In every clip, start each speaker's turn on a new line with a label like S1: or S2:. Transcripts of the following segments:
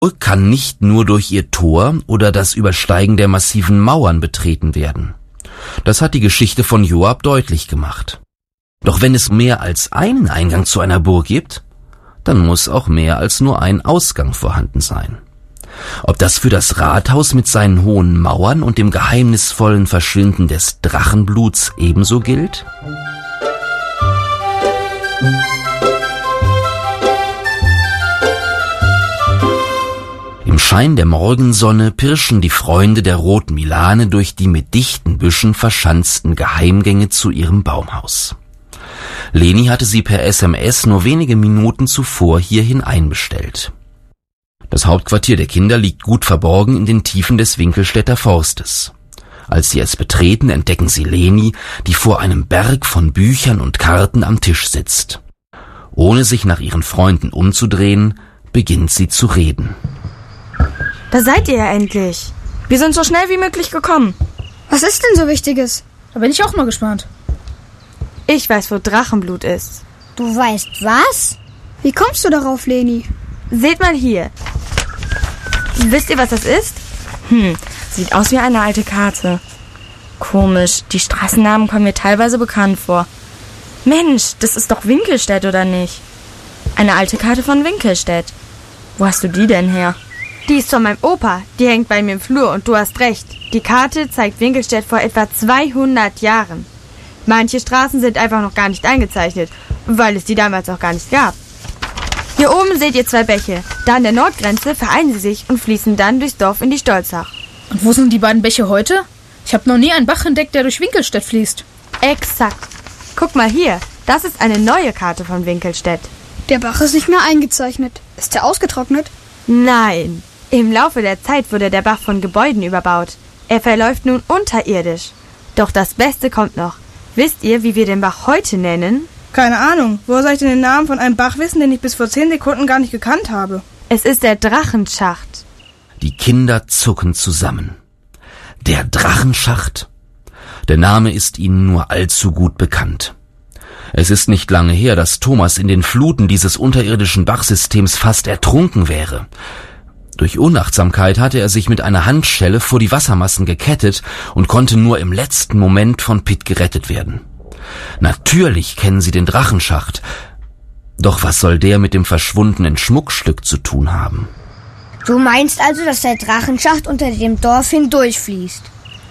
S1: kann nicht nur durch ihr Tor oder das Übersteigen der massiven Mauern betreten werden. Das hat die Geschichte von Joab deutlich gemacht. Doch wenn es mehr als einen Eingang zu einer Burg gibt, dann muss auch mehr als nur ein Ausgang vorhanden sein. Ob das für das Rathaus mit seinen hohen Mauern und dem geheimnisvollen Verschwinden des Drachenbluts ebenso gilt? Im Schein der Morgensonne pirschen die Freunde der roten Milane durch die mit dichten Büschen verschanzten Geheimgänge zu ihrem Baumhaus. Leni hatte sie per SMS nur wenige Minuten zuvor hierhin einbestellt. Das Hauptquartier der Kinder liegt gut verborgen in den Tiefen des Winkelstädter Forstes. Als sie es betreten, entdecken sie Leni, die vor einem Berg von Büchern und Karten am Tisch sitzt. Ohne sich nach ihren Freunden umzudrehen, beginnt sie zu reden.
S2: Da seid ihr ja endlich. Wir sind so schnell wie möglich gekommen.
S3: Was ist denn so Wichtiges?
S4: Da bin ich auch mal gespannt.
S2: Ich weiß, wo Drachenblut ist.
S3: Du weißt was? Wie kommst du darauf, Leni?
S2: Seht mal hier. Wisst ihr, was das ist? Sieht aus wie eine alte Karte. Komisch, die Straßennamen kommen mir teilweise bekannt vor. Mensch, das ist doch Winkelstedt, oder nicht? Eine alte Karte von Winkelstedt. Wo hast du die denn her? Die ist von meinem Opa. Die hängt bei mir im Flur und du hast recht. Die Karte zeigt Winkelstedt vor etwa 200 Jahren. Manche Straßen sind einfach noch gar nicht eingezeichnet, weil es die damals auch gar nicht gab. Hier oben seht ihr 2 Bäche. Da an der Nordgrenze vereinen sie sich und fließen dann durchs Dorf in die Stolzach.
S4: Und wo sind die beiden Bäche heute? Ich habe noch nie einen Bach entdeckt, der durch Winkelstedt fließt.
S2: Exakt. Guck mal hier. Das ist eine neue Karte von Winkelstedt.
S3: Der Bach ist nicht mehr eingezeichnet. Ist er ausgetrocknet?
S2: Nein. Im Laufe der Zeit wurde der Bach von Gebäuden überbaut. Er verläuft nun unterirdisch. Doch das Beste kommt noch. Wisst ihr, wie wir den Bach heute nennen?
S5: Keine Ahnung. Woher soll ich denn den Namen von einem Bach wissen, den ich bis vor 10 Sekunden gar nicht gekannt habe?
S2: Es ist der Drachenschacht.
S1: Die Kinder zucken zusammen. Der Drachenschacht? Der Name ist ihnen nur allzu gut bekannt. Es ist nicht lange her, dass Thomas in den Fluten dieses unterirdischen Bachsystems fast ertrunken wäre. Durch Unachtsamkeit hatte er sich mit einer Handschelle vor die Wassermassen gekettet und konnte nur im letzten Moment von Pitt gerettet werden. Natürlich kennen sie den Drachenschacht. Doch was soll der mit dem verschwundenen Schmuckstück zu tun haben?
S6: Du meinst also, dass der Drachenschacht unter dem Dorf hindurchfließt?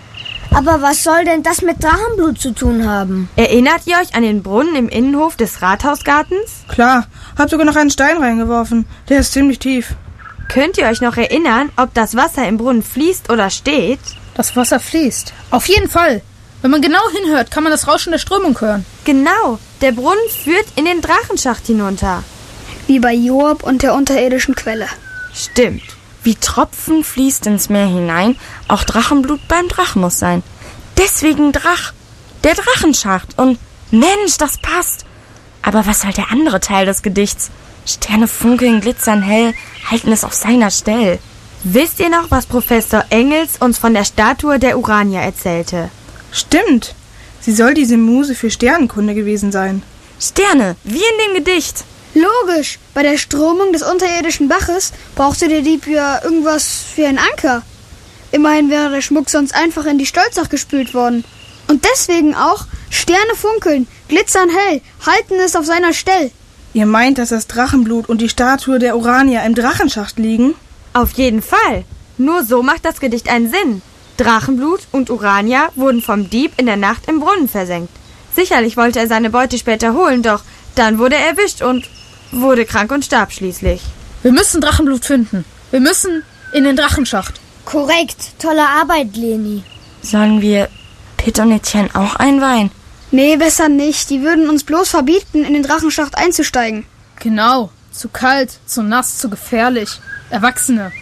S6: Aber was soll denn das mit Drachenblut zu tun haben?
S2: Erinnert ihr euch an den Brunnen im Innenhof des Rathausgartens?
S5: Klar, hab sogar noch einen Stein reingeworfen. Der ist ziemlich tief.
S2: Könnt ihr euch noch erinnern, ob das Wasser im Brunnen fließt oder steht?
S4: Das Wasser fließt. Auf jeden Fall. Wenn man genau hinhört, kann man das Rauschen der Strömung hören.
S2: Genau. Der Brunnen führt in den Drachenschacht hinunter.
S3: Wie bei Joab und der unterirdischen Quelle.
S2: Stimmt. Wie Tropfen fließt ins Meer hinein, auch Drachenblut beim Drachen muss sein. Deswegen Drach. Der Drachenschacht. Und Mensch, das passt. Aber was soll der andere Teil des Gedichts? Sterne funkeln, glitzern hell, halten es auf seiner Stell. Wisst ihr noch, was Professor Engels uns von der Statue der Urania erzählte?
S5: Stimmt. Sie soll diese Muse für Sternenkunde gewesen sein.
S2: Sterne, wie in dem Gedicht.
S3: Logisch. Bei der Strömung des unterirdischen Baches brauchte der Dieb ja irgendwas für einen Anker. Immerhin wäre der Schmuck sonst einfach in die Stolzach gespült worden. Und deswegen auch Sterne funkeln, glitzern hell, halten es auf seiner Stell.
S5: Ihr meint, dass das Drachenblut und die Statue der Urania im Drachenschacht liegen?
S2: Auf jeden Fall. Nur so macht das Gedicht einen Sinn. Drachenblut und Urania wurden vom Dieb in der Nacht im Brunnen versenkt. Sicherlich wollte er seine Beute später holen, doch dann wurde er erwischt und wurde krank und starb schließlich.
S4: Wir müssen Drachenblut finden. Wir müssen in den Drachenschacht.
S6: Korrekt. Tolle Arbeit, Leni.
S2: Sollen wir Pitt und Etienne auch einweihen?
S3: Nee, besser nicht. Die würden uns bloß verbieten, in den Drachenschacht einzusteigen.
S4: Genau. Zu kalt, zu nass, zu gefährlich. Erwachsene.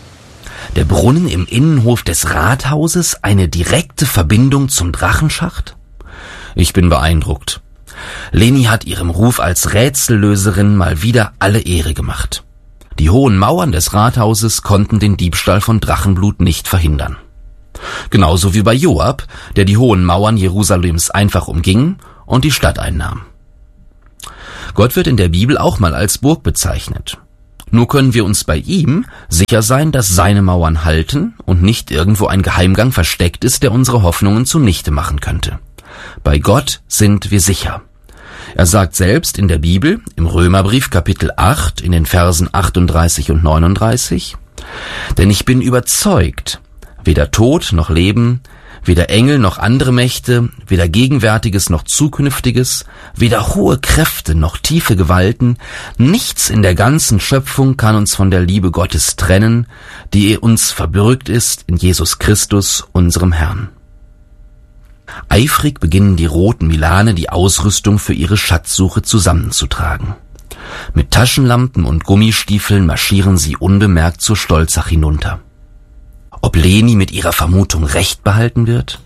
S1: Der Brunnen im Innenhof des Rathauses, eine direkte Verbindung zum Drachenschacht? Ich bin beeindruckt. Leni hat ihrem Ruf als Rätsellöserin mal wieder alle Ehre gemacht. Die hohen Mauern des Rathauses konnten den Diebstahl von Drachenblut nicht verhindern. Genauso wie bei Joab, der die hohen Mauern Jerusalems einfach umging und die Stadt einnahm. Gott wird in der Bibel auch mal als Burg bezeichnet. Nur können wir uns bei ihm sicher sein, dass seine Mauern halten und nicht irgendwo ein Geheimgang versteckt ist, der unsere Hoffnungen zunichte machen könnte. Bei Gott sind wir sicher. Er sagt selbst in der Bibel, im Römerbrief Kapitel 8, in den Versen 38 und 39, denn ich bin überzeugt, weder Tod noch Leben, weder Engel noch andere Mächte, weder Gegenwärtiges noch Zukünftiges, weder hohe Kräfte noch tiefe Gewalten, nichts in der ganzen Schöpfung kann uns von der Liebe Gottes trennen, die uns verbürgt ist in Jesus Christus, unserem Herrn. Eifrig beginnen die roten Milane die Ausrüstung für ihre Schatzsuche zusammenzutragen. Mit Taschenlampen und Gummistiefeln marschieren sie unbemerkt zur Stolzach hinunter. Ob Leni mit ihrer Vermutung recht behalten wird?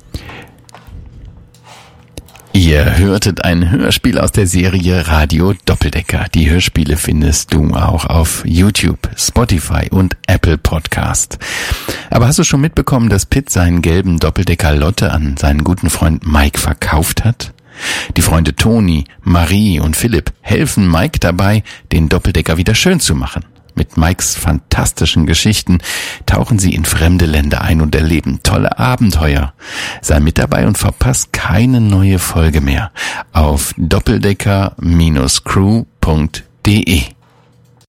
S7: Ihr hörtet ein Hörspiel aus der Serie Radio Doppeldecker. Die Hörspiele findest du auch auf YouTube, Spotify und Apple Podcast. Aber hast du schon mitbekommen, dass Pitt seinen gelben Doppeldecker Lotte an seinen guten Freund Mike verkauft hat? Die Freunde Toni, Marie und Philipp helfen Mike dabei, den Doppeldecker wieder schön zu machen. Mit Mikes fantastischen Geschichten tauchen sie in fremde Länder ein und erleben tolle Abenteuer. Sei mit dabei und verpasst keine neue Folge mehr auf doppeldecker-crew.de.